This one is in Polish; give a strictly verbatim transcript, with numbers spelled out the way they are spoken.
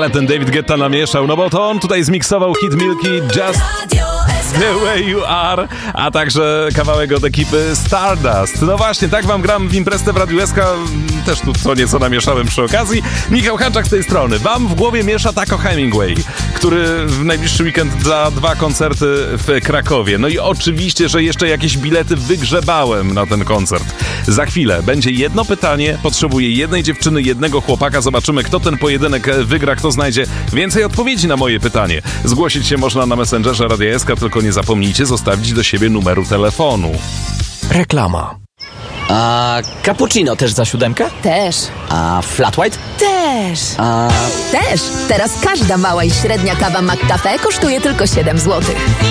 ale ten David Guetta namieszał, no bo to on tutaj zmiksował hit Milki Just The Way You Are, a także kawałek od ekipy Stardust. No właśnie, tak wam gram w imprezę w Radiu S K, też tu co nieco namieszałem przy okazji. Michał Hanczak z tej strony. Wam w głowie miesza Taco Hemingway, który w najbliższy weekend da dwa koncerty w Krakowie. No i oczywiście, że jeszcze jakieś bilety wygrzebałem na ten koncert. Za chwilę będzie jedno pytanie, potrzebuję jednej dziewczyny, jednego chłopaka. Zobaczymy, kto ten pojedynek wygra, kto znajdzie więcej odpowiedzi na moje pytanie. Zgłosić się można na Messengerze Radia S K, tylko nie zapomnijcie zostawić do siebie numeru telefonu. Reklama. A cappuccino też za siódemkę? Też. A flat white? Też. A... Też. Teraz każda mała i średnia kawa McCafe kosztuje tylko siedem złotych.